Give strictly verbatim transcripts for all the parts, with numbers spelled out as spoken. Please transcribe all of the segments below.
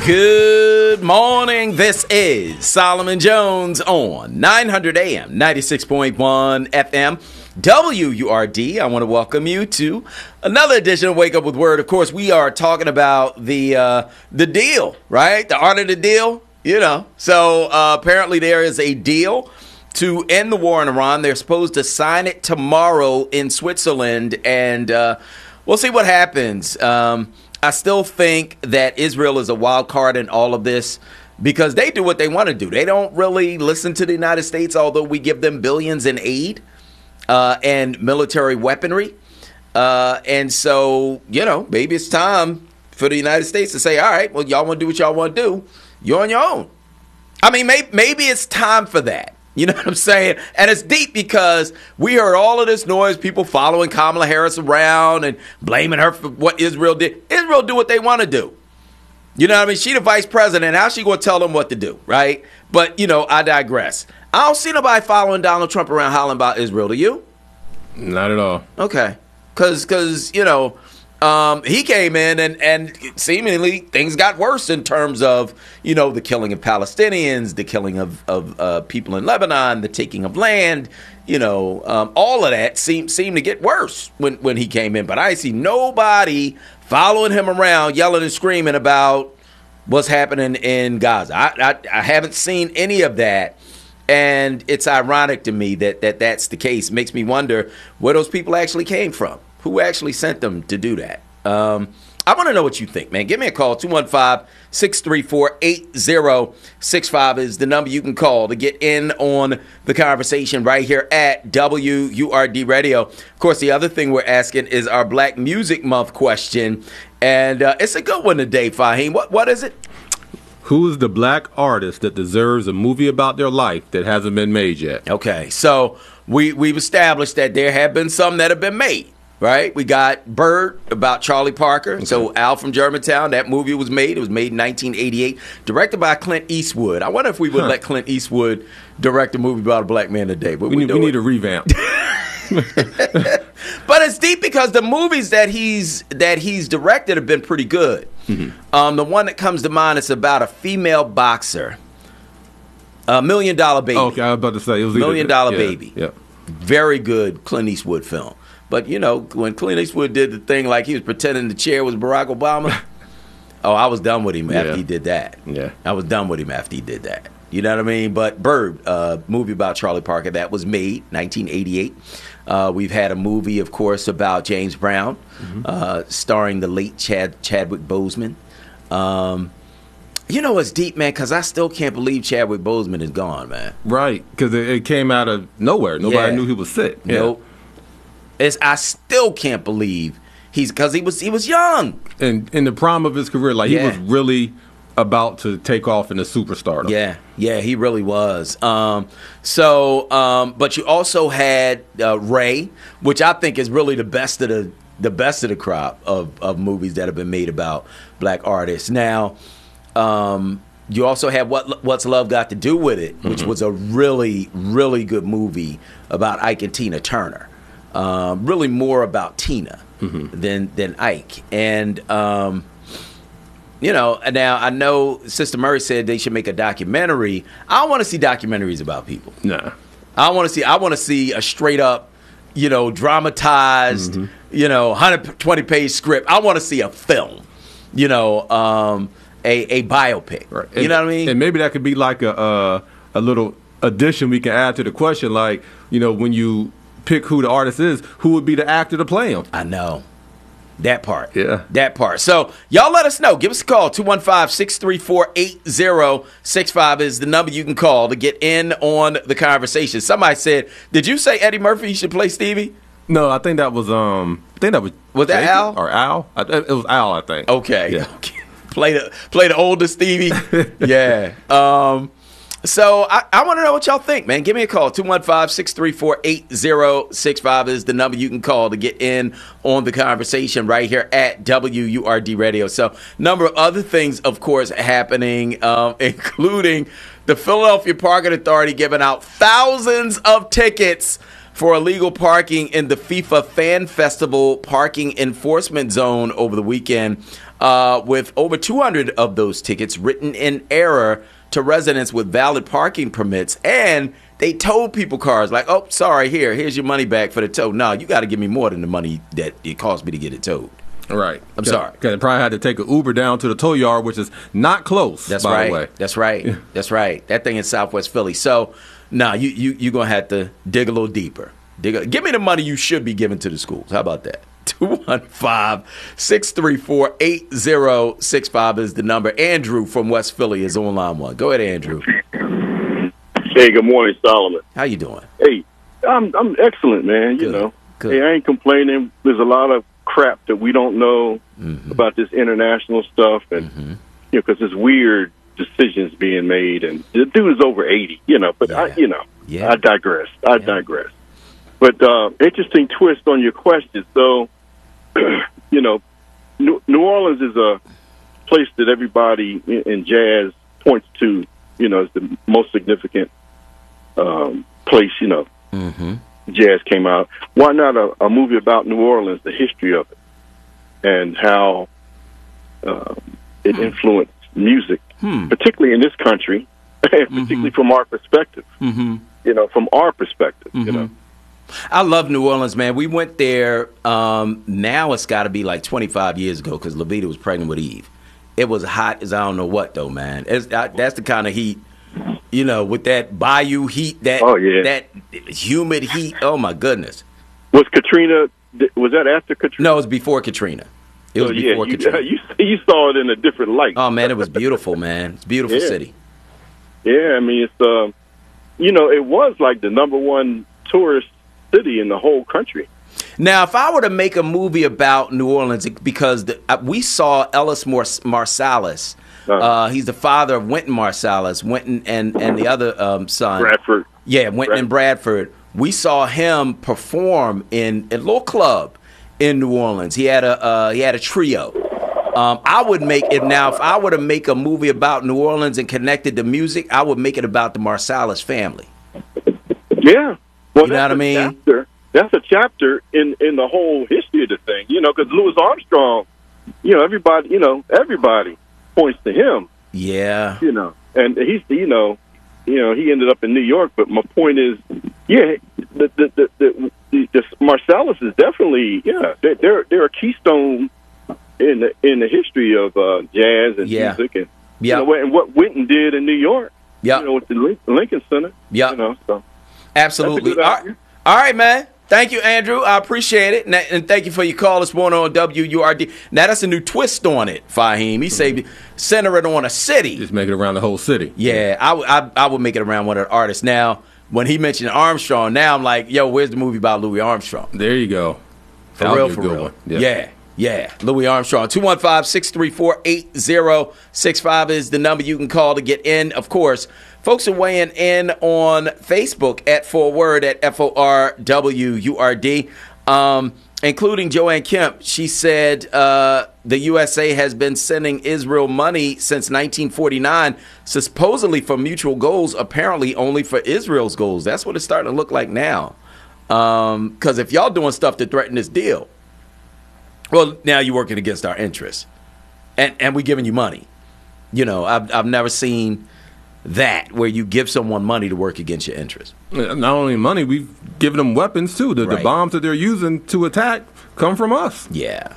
Good morning. This is Solomon Jones on nine hundred A M, ninety-six point one F M, W U R D. I want to welcome you to another edition of Wake Up with Word. Of course, we are talking about the uh, the deal, right? The art of the deal, you know. So uh, apparently there is a deal to end the war in Iran. They're supposed to sign it tomorrow in Switzerland, and uh, we'll see what happens. Um I still think that Israel is a wild card in all of this because they do what they want to do. They don't really listen to the United States, although we give them billions in aid uh, and military weaponry. Uh, and so, you know, maybe it's time for the United States to say, all right, well, y'all want to do what y'all want to do. You're on your own. I mean, maybe, maybe it's time for that. You know what I'm saying? And it's deep because we heard all of this noise, people following Kamala Harris around and blaming her for what Israel did. Israel do what they want to do. You know what I mean? She the vice president. How's she going to tell them what to do, right? But, you know, I digress. I don't see nobody following Donald Trump around hollering about Israel. Do you? Not at all. Okay. Because, because you know, Um, he came in and, and seemingly things got worse in terms of, you know, the killing of Palestinians, the killing of, of uh, people in Lebanon, the taking of land, you know, um, all of that seemed seemed to get worse when, when he came in. But I see nobody following him around, yelling and screaming about what's happening in Gaza. I, I, I haven't seen any of that. And it's ironic to me that, that that's the case. It makes me wonder where those people actually came from. Who actually sent them to do that? Um, I want to know what you think, man. Give me a call. two one five, six three four, eight zero six five is the number you can call to get in on the conversation right here at W U R D Radio. Of course, the other thing we're asking is our Black Music Month question. And uh, it's a good one today, Fahim. What What is it? Who is the black artist that deserves a movie about their life that hasn't been made yet? Okay, so we, we've established that there have been some that have been made. Right, we got Bird about Charlie Parker. Okay. So Al from Germantown, that movie was made. It was made in nineteen eighty-eight, directed by Clint Eastwood. I wonder if we would huh. let Clint Eastwood direct a movie about a black man today. But we, we, need, we need a revamp. But it's deep because the movies that he's that he's directed have been pretty good. Mm-hmm. Um, the one that comes to mind is about a female boxer, a Million Dollar Baby. Oh, okay, I was about to say it was Million Dollar yeah, Baby. Yeah, very good Clint Eastwood film. But, you know, when Clint Eastwood did the thing like he was pretending the chair was Barack Obama, oh, I was done with him after yeah. he did that. Yeah. I was done with him after he did that. You know what I mean? But Bird, uh, movie about Charlie Parker, that was made nineteen eighty-eight. Uh, we've had a movie, of course, about James Brown, mm-hmm. uh, starring the late Chad Chadwick Boseman. Um, you know, it's deep, man, because I still can't believe Chadwick Boseman is gone, man. Right, because it, it came out of nowhere. Nobody yeah. knew he was sick. Yeah. Nope. It's, I still can't believe he's because he was he was young and in the prime of his career, like yeah. he was really about to take off in a superstar. Yeah, yeah, he really was. Um, so, um, but you also had uh, Ray, which I think is really the best of the the best of the crop of of movies that have been made about black artists. Now, um, you also had what What's Love Got to Do with It, which mm-hmm. was a really really good movie about Ike and Tina Turner. Um, really more about Tina mm-hmm. than than Ike. And, um, you know, now I know Sister Murray said they should make a documentary. I don't want to see documentaries about people. Nah. I want to see, I want to see a straight up, you know, dramatized, mm-hmm. you know, one hundred twenty page script. I want to see a film, you know, um, a, a biopic. Right. You and, know what I mean? And maybe that could be like a, uh, a little addition we can add to the question. Like, you know, when you pick who the artist is, who would be the actor to play him? I know. That part. Yeah. That part. So, y'all let us know. Give us a call. two one five, six three four, eight zero six five is the number you can call to get in on the conversation. Somebody said, did you say Eddie Murphy should play Stevie? No, I think that was, um, I think that was... Was that Jacob? Al? Or Al? I, it was Al, I think. Okay. Yeah. Okay. Play the, play the older Stevie. Yeah. Um... So I, I want to know what y'all think, man. Give me a call. two one five, six three four, eight zero six five is the number you can call to get in on the conversation right here at W U R D Radio. So number of other things, of course, happening, um, including the Philadelphia Parking Authority giving out thousands of tickets for illegal parking in the FIFA Fan Festival parking enforcement zone over the weekend. uh, with over two hundred of those tickets written in error to residents with valid parking permits, and they towed people cars like, oh, sorry, here, here's your money back for the tow. No, you got to give me more than the money that it cost me to get it towed. Right. I'm sorry. Because they probably had to take an Uber down to the tow yard, which is not close, That's by right. the way. That's right. That's right. That thing in Southwest Philly. So, nah, you, you, you're going to have to dig a little deeper. Dig a, give me the money you should be giving to the schools. How about that? two one five, six three four, eight zero six five is the number. Andrew from West Philly is on line one. Go ahead, Andrew. Hey, good morning, Solomon. How you doing? Hey, I'm I'm excellent, man. You Good. know, Good. hey, I ain't complaining. There's a lot of crap that we don't know Mm-hmm. about this international stuff, and Mm-hmm. you know, because there's weird decisions being made, and the dude is over eighty. You know, but Yeah. I, you know, Yeah. I digress. I Yeah. digress. But uh, interesting twist on your question. So, you know, New, New Orleans is a place that everybody in, in jazz points to. You know, as the most significant um, place. You know, Mm-hmm. jazz came out. Why not a, a movie about New Orleans, the history of it, and how uh, it Hmm. influenced music, Hmm. particularly in this country, and particularly from our perspective. Mm-hmm. You know, from our perspective. You Mhm. know. I love New Orleans, man. We went there. Um, now it's got to be like twenty-five years ago because Levita was pregnant with Eve. It was hot as I don't know what, though, man. It's, I, that's the kind of heat, you know, with that bayou heat, that Oh, yeah. that humid heat. Oh my goodness. Was Katrina? Was that after Katrina? No, it was before Katrina. It was So, yeah, before you, Katrina. you you saw it in a different light. Oh man, it was beautiful, man. It's a beautiful Yeah. city. Yeah, I mean, it's um, you know, it was like the number one tourist city in the whole country. Now, if I were to make a movie about New Orleans, because the, uh, we saw Ellis Mars- Marsalis, Uh, uh, he's the father of Wynton Marsalis, Wynton and, and the other um, son. Bradford. Yeah, Wynton and Bradford. We saw him perform in a little club in New Orleans. He had a uh, he had a trio. Um, I would make it now. If I were to make a movie about New Orleans and connected to music, I would make it about the Marsalis family. Yeah. Well, You know that's what I a mean? Chapter, that's a chapter in, in the whole history of the thing, you know, because Louis Armstrong, you know, everybody, you know, everybody points to him, Yeah. you know, and he's, you know, you know, he ended up in New York. But my point is, yeah, the the the, the, the, the Marsalis is definitely, yeah, they're they're, they're a keystone in the in the history of uh, jazz and Yeah. music, and Yeah. you know, and what Wynton did in New York, Yeah. you know, with the Lin- Lincoln Center, Yeah. you know, so. Absolutely. That's a good All idea. right. All right, man. Thank you, Andrew. I appreciate it. And, and thank you for your call this morning on W U R D. Now, that's a new twist on it, Fahim. He said center it on a city. Just make it around the whole city. Yeah, I, w- I, I would make it around one of the artists. Now, when he mentioned Armstrong, now I'm like, yo, where's the movie about Louis Armstrong? There you go. For That would real, be a for good real. one. Yeah. yeah, Louis Armstrong. two one five, six three four, eight zero six five is the number you can call to get in. Of course, folks are weighing in on Facebook at Forward at F O R W U R D, um, including Joanne Kemp. She said uh, the U S A has been sending Israel money since nineteen forty-nine, supposedly for mutual goals, apparently only for Israel's goals. That's what it's starting to look like now. Because if y'all doing stuff to threaten this deal, well, now you're working against our interests, and and we giving you money. You know, I've I've never seen that where you give someone money to work against your interests. Not only money, we've given them weapons too. The, Right. the bombs that they're using to attack come from us. Yeah.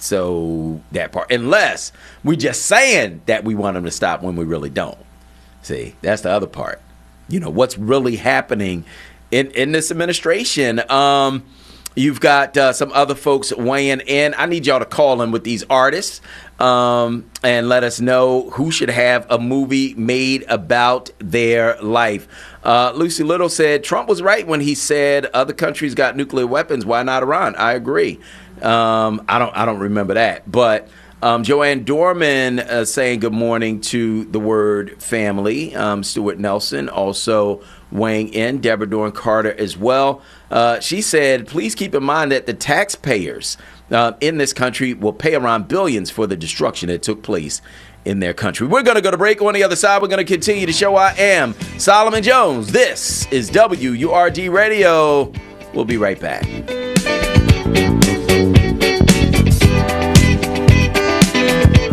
So that part, unless we just saying that we want them to stop when we really don't. See, that's the other part. You know, what's really happening in, in this administration. Um, you've got uh, some other folks weighing in. I need y'all to call in with these artists um, and let us know who should have a movie made about their life. Uh, Lucy Little said, Trump was right when he said other countries got nuclear weapons. Why not Iran? I agree. Um, I don't. I don't remember that. But um, Joanne Dorman uh, saying good morning to the word family. Um, Stuart Nelson also weighing in. Deborah Dorn Carter as well. Uh, she said, please keep in mind that the taxpayers uh, in this country will pay around billions for the destruction that took place in their country. We're going to go to break. On the other side, we're going to continue the show. I am Solomon Jones. This is W U R D Radio. We'll be right back.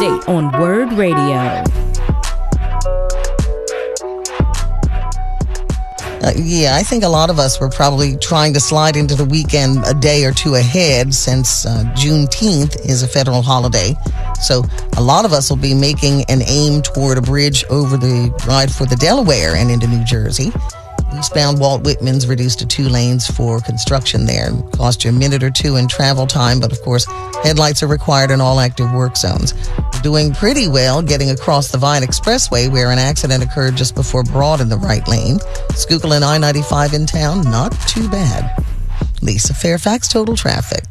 Update on Word Radio. Uh, yeah, I think a lot of us were probably trying to slide into the weekend a day or two ahead since uh, Juneteenth is a federal holiday. So a lot of us will be making an aim toward a bridge over the ride for the Delaware and into New Jersey. Eastbound Walt Whitman's reduced to two lanes for construction there. Cost you a minute or two in travel time, but of course, headlights are required in all active work zones. We're doing pretty well getting across the Vine Expressway where an accident occurred just before Broad in the right lane. Schuylkill and I ninety-five in town, not too bad. Lisa Fairfax, Total Traffic.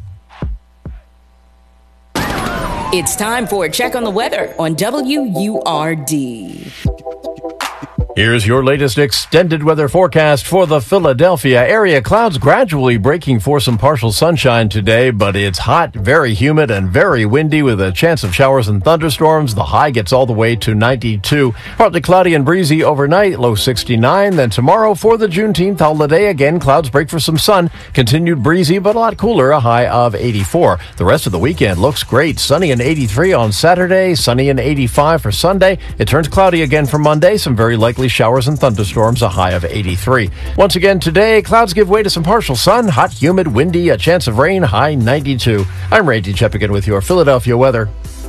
It's time for a check on the weather on W U R D. Here's your latest extended weather forecast for the Philadelphia area. Clouds gradually breaking for some partial sunshine today, but it's hot, very humid, and very windy with a chance of showers and thunderstorms. The high gets all the way to ninety-two. Partly cloudy and breezy overnight, low sixty-nine. Then tomorrow for the Juneteenth holiday, again, clouds break for some sun. Continued breezy, but a lot cooler, a high of eighty-four. The rest of the weekend looks great. Sunny and eighty-three on Saturday, sunny and eighty-five for Sunday. It turns cloudy again for Monday. Some very likely showers and thunderstorms, a high of eighty-three. Once again today, clouds give way to some partial sun, hot, humid, windy, a chance of rain, high ninety-two. I'm Randy Cheppigan with your Philadelphia weather.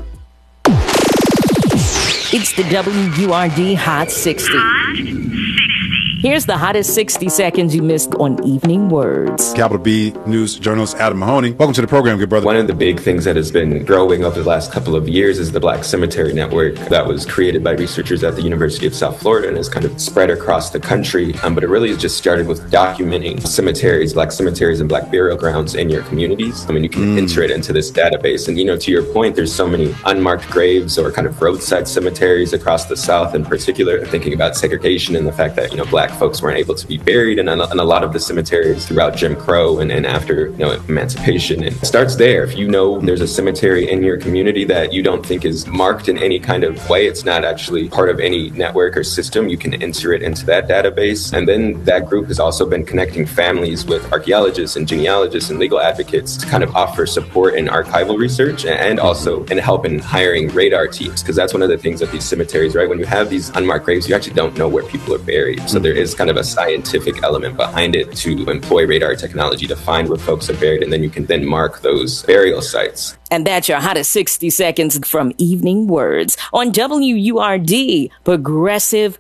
It's the W U R D Hot sixty. Here's the hottest sixty seconds you missed on Evening Words. Capital B News journalist Adam Mahoney. Welcome to the program, good brother. One of the big things that has been growing over the last couple of years is the Black Cemetery Network that was created by researchers at the University of South Florida and has kind of spread across the country. Um, but it really has just started with documenting cemeteries, Black cemeteries and Black burial grounds in your communities. I mean, you can mm. enter it into this database. And, you know, to your point, there's so many unmarked graves or kind of roadside cemeteries across the South in particular, thinking about segregation and the fact that, you know, Black folks weren't able to be buried in a, in a lot of the cemeteries throughout Jim Crow and, and after, you know, emancipation. And it starts there. If you know there's a cemetery in your community that you don't think is marked in any kind of way, it's not actually part of any network or system, you can enter it into that database. And then that group has also been connecting families with archaeologists and genealogists and legal advocates to kind of offer support in archival research and also in help in hiring radar teams, because that's one of the things at these cemeteries, right? When you have these unmarked graves, you actually don't know where people are buried. So there is kind of a scientific element behind it to employ radar technology to find where folks are buried, and then you can then mark those burial sites. And that's your hottest sixty seconds from Evening Words on W U R D, Progressive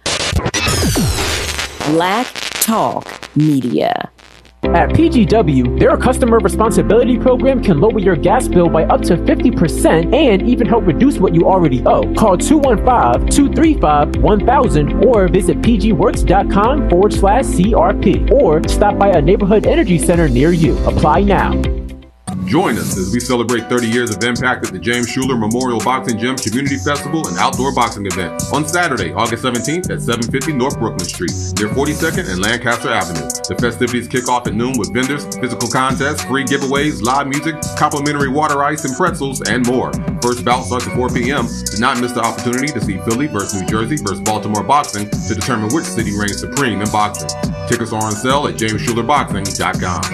Black Talk Media. At P G W, their customer responsibility program can lower your gas bill by up to fifty percent and even help reduce what you already owe. Call two one five, two three five, one thousand or visit pgworks.com forward slash CRP or stop by a neighborhood energy center near you. Apply now. Join us as we celebrate thirty years of impact at the James Schuler Memorial Boxing Gym Community Festival and Outdoor Boxing Event on Saturday, August seventeenth at seven fifty North Brooklyn Street, near forty-second and Lancaster Avenue. The festivities kick off at noon with vendors, physical contests, free giveaways, live music, complimentary water ice and pretzels, and more. First bout starts at four p.m. Do not miss the opportunity to see Philly versus New Jersey versus Baltimore boxing to determine which city reigns supreme in boxing. Tickets are on sale at james schuler boxing dot com.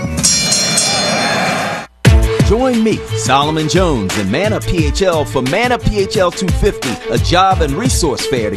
Join me, Solomon Jones, and Man Up P H L for Man Up P H L two fifty, a job and resource fair to